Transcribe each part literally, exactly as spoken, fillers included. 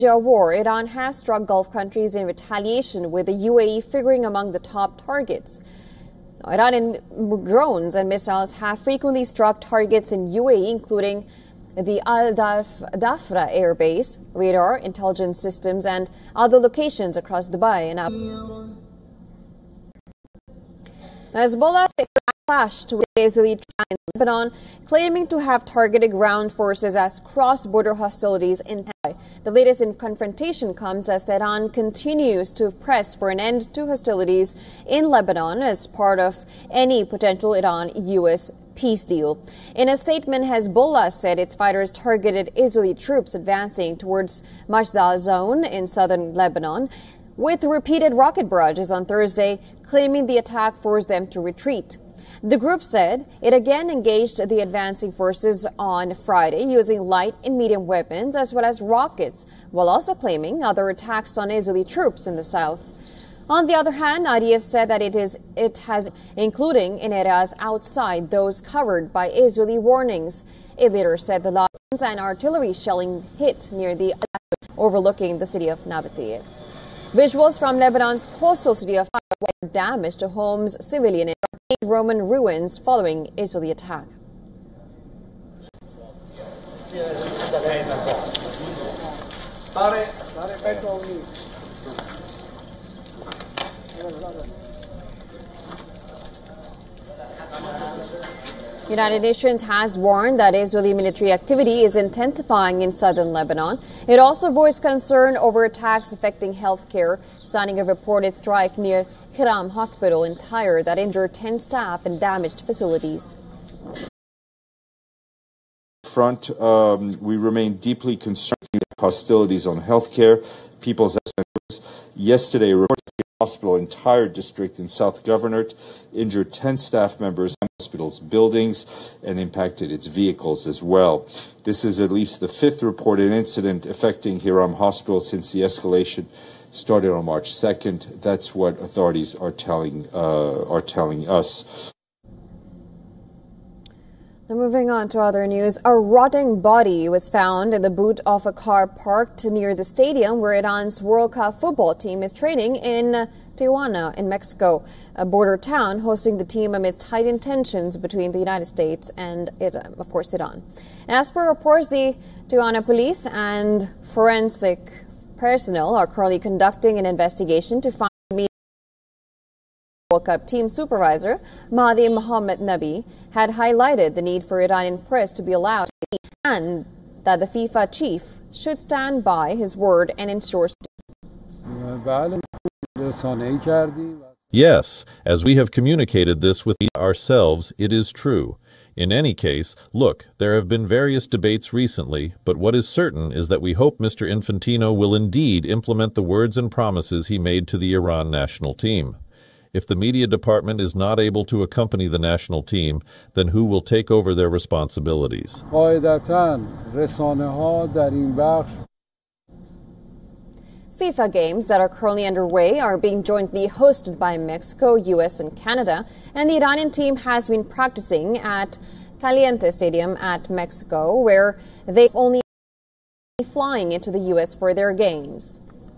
war, Iran has struck Gulf countries in retaliation, with the U A E figuring among the top targets. Now, Iranian drones and missiles have frequently struck targets in U A E, including the Al Dhafra Air Base, radar, intelligence systems, and other locations across Dubai and Abu Dhabi. Hezbollah clashed with the Israeli in Lebanon, claiming to have targeted ground forces as cross-border hostilities in Dubai. The latest in confrontation comes as Tehran continues to press for an end to hostilities in Lebanon as part of any potential Iran-U S peace deal. In a statement, Hezbollah said its fighters targeted Israeli troops advancing towards Mashdal zone in southern Lebanon with repeated rocket barrages on Thursday, claiming the attack forced them to retreat. The group said it again engaged the advancing forces on Friday using light and medium weapons as well as rockets, while also claiming other attacks on Israeli troops in the south. On the other hand, I D F said that it is it has, including in areas outside those covered by Israeli warnings. It later said the rockets and artillery shelling hit near the overlooking the city of Nabatea. Visuals from Lebanon's coastal city of Haifa were damage to homes, civilian and Roman ruins following Israeli attack. United Nations has warned that Israeli military activity is intensifying in southern Lebanon. It also voiced concern over attacks affecting health care, citing a reported strike near Hiram Hospital in Tyre that injured ten staff and damaged facilities. Front, um, we remain deeply concerned with hostilities on health care, people's access. Yesterday, a report hospital in Tyre district in South Governorate injured ten staff members in the hospital's buildings and impacted its vehicles as well. This is at least the fifth reported incident affecting Hiram Hospital since the escalation started on March second. That's what authorities are telling uh, are telling us. Now moving on to other news, a rotting body was found in the boot of a car parked near the stadium where Iran's World Cup football team is training in Tijuana in Mexico, a border town hosting the team amidst heightened tensions between the United States and, Iran, of course, Iran. As per reports, the Tijuana police and forensic personnel are currently conducting an investigation to find the World Cup team supervisor, Mahdi Mohamed Nabi, had highlighted the need for Iranian press to be allowed to speak and that the FIFA chief should stand by his word and ensure Yes, as we have communicated this with ourselves, it is true. In any case, look, there have been various debates recently, but what is certain is that we hope Mister Infantino will indeed implement the words and promises he made to the Iran national team. If the media department is not able to accompany the national team, then who will take over their responsibilities? FIFA games that are currently underway are being jointly hosted by Mexico, U S, and Canada, and the Iranian team has been practicing at Caliente Stadium at Mexico, where they've only been flying into the U S for their games.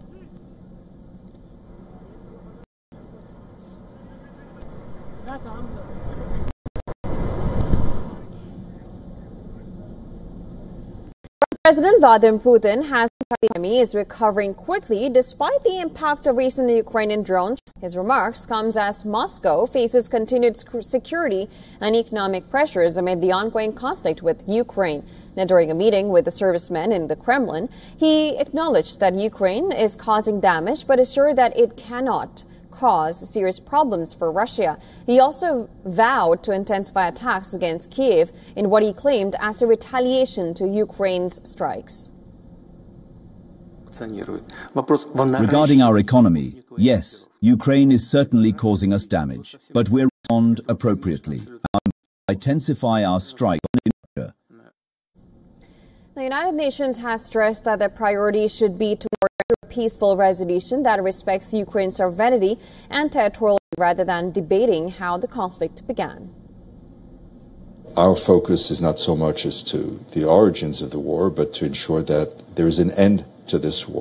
President Vladimir Putin has the economy is recovering quickly despite the impact of recent Ukrainian drones. His remarks comes as Moscow faces continued security and economic pressures amid the ongoing conflict with Ukraine. Now, during a meeting with the servicemen in the Kremlin, he acknowledged that Ukraine is causing damage, but assured that it cannot cause serious problems for Russia. He also vowed to intensify attacks against Kiev in what he claimed as a retaliation to Ukraine's strikes. Regarding our economy, yes, Ukraine is certainly causing us damage, but we respond appropriately and intensify our strike on Russia. The United Nations has stressed that the priority should be toward a peaceful resolution that respects Ukraine's sovereignty and territorial rather than debating how the conflict began. Our focus is not so much as to the origins of the war, but to ensure that there is an end to this war.